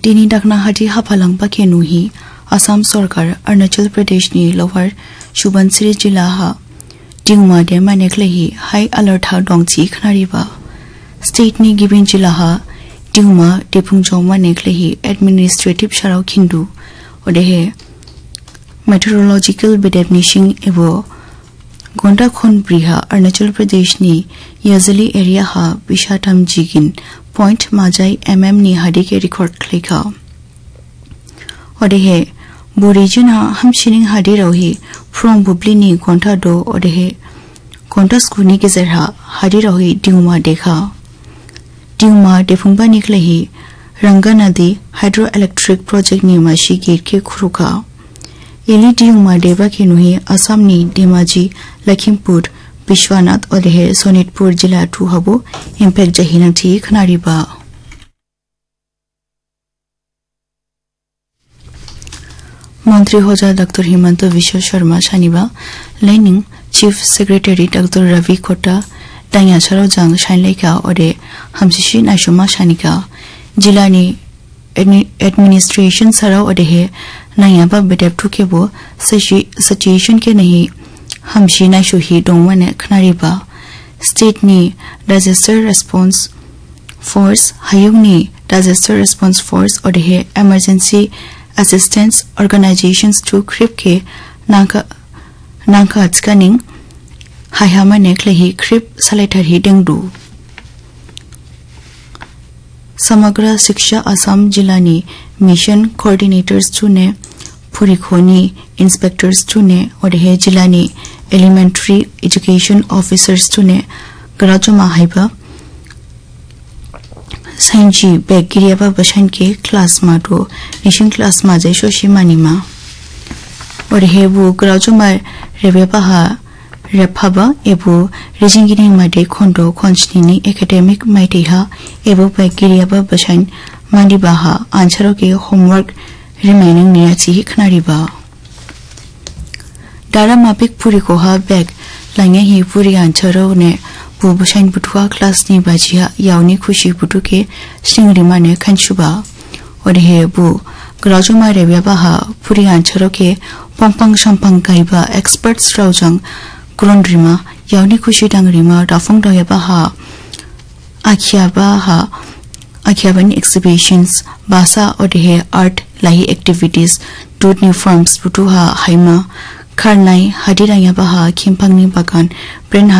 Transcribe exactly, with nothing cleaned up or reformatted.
Tini dakna hadi hapalang pa kenuhi Assam Sarkar Arunachal Pradesh ni Lower Subansiri Jilla ha Dingma de maneklehi high alert ha dongchi khnariba State ni giving Jilla ha Dingma Depungjo maneklehi administrative sharau khindu odehe meteorological bedemnishing evo Gonda Khon Briha Arunachal Pradesh ni Yazali area ha Bishatam Jigin point Majai mm ni hadi ke record klikha odehe Borijina hamshining hadi rohi from Bubli ni Gonda do odehe Gonda skuni ke zerha hadi rohi Dingma dekha Dingma defungba niklehi Ranga Nadi hydroelectric project ni mashi gate ke khuruka Eli Dingma deba ke nuhi Assam ni Dhemaji Lakhimpur Bishwanath odehe Sonitpur Jilla tu habo impact jahina thi khnariba Mantri Hoja Doctor Himanta Vishwa Sharma Shaniba Lening Chief Secretary Doctor Ravi Kota Danya Charo Jang Shanleka ode Hamsishi Nashuma Shanika Jilani Administration Sarao odehe Nayaba Bedeptu Kebo Situation ke nahi Hamshi Nashuhi Dongwane Khnariba State ni Disaster Response Force Hayung ni Disaster Response Force odehe Emergency Assistance Organizations to Krip ke Nanka Nanka Atskaning Hayama Neklehi Krip Salatarhi Dengdu Samagra Shiksha Assam Jilani Mission Coordinators Chune Purikhoni Inspectors Chune odehe Jilani Elementary Education Officers Chune Garajuma Haiba Sainji Begiriaba Bashan ke class ma to Nation class ma jai Shoshimani ma odehe bu Garajuma Rebeba ha Rephaba ebu Rijingini Made Kondo Konstini Academic Maitiha ebu Begiriaba Bashan Mandibaha Ansaro ke homework remaining Niachi Khnariba Dara Mapik Purikoha Beg Lange hi Puri Ansaro ne Bubushan Butua class ni Bajia Yauni Kushi Butuke Singrimane Kanshuba Odehe Bu Grajuma Rebiabaha Puri Ansaro ke Pompang Shampang Kaiba Experts Raujang Grondrima Yauni Kushi Dangrima Rafung Doyabaha Akhiabaha Akhiaban exhibitions Basa odehe art lahi activities Dud new forms Butuha Haima Karnai Hadiraya Baha Kimpangni Bagan Bren